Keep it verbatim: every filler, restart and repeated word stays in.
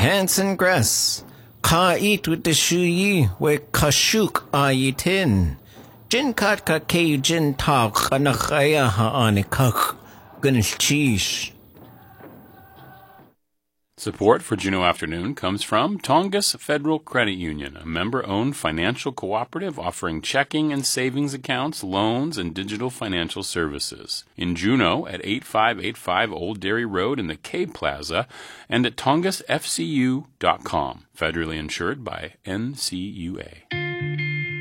Hanson Grass, Ka eat with the shuyi, we kashuk ayitin. Jin kat ka kei jin tak anakaya haanikak, gunchish. Support for Juneau Afternoon comes from Tongass Federal Credit Union, a member-owned financial cooperative offering checking and savings accounts, loans, and digital financial services. In Juneau at eighty-five eighty-five Old Dairy Road in the K Plaza and at tongass f c u dot com. Federally insured by N C U A.